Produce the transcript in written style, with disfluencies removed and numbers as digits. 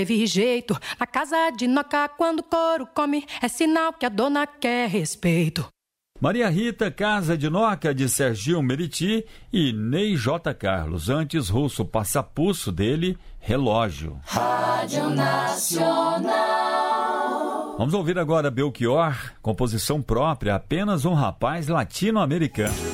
Teve jeito, na casa de Noca, quando o couro come, é sinal que a dona quer respeito. Maria Rita, Casa de Noca, de Serginho Meriti e Ney J. Carlos. Antes, Russo, Passapulso dele, Relógio. Rádio Nacional. Vamos ouvir agora Belchior, composição própria, Apenas um Rapaz Latino-Americano.